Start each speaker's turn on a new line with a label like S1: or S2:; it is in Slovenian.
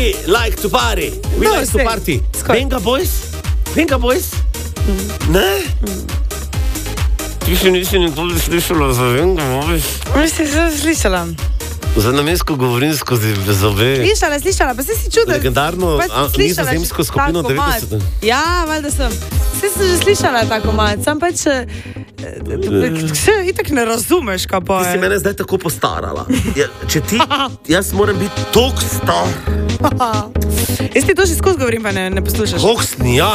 S1: We like to party. We like to party. Venga, boys? Ne? Ti še nisi nikoli slišala za Venga, boys?
S2: Mislim, da sem slišala.
S1: Za namensko govorim skozi zobe.
S2: Slišala, pa si čudila.
S1: Legendarno nizozemsko skupino 90.
S2: Ja, valjda sem. Vse sem že slišala tako malo, sam pač itak ne razumeš, kaj pa je.
S1: Ti si mene zdaj tako postarala. Jaz moram biti tok star.
S2: Jaz ti to še skozi govorim, pa ne poslušaš.
S1: Koh sem jaz?